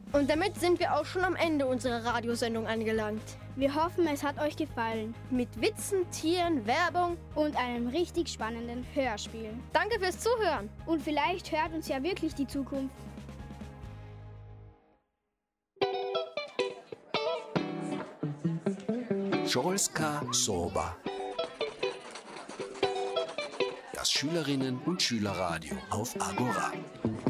Und damit sind wir auch schon am Ende unserer Radiosendung angelangt. Wir hoffen, es hat euch gefallen. Mit Witzen, Tieren, Werbung und einem richtig spannenden Hörspiel. Danke fürs Zuhören. Und vielleicht hört uns ja wirklich die Zukunft. Školska soba. Das Schülerinnen- und Schülerradio auf Agora.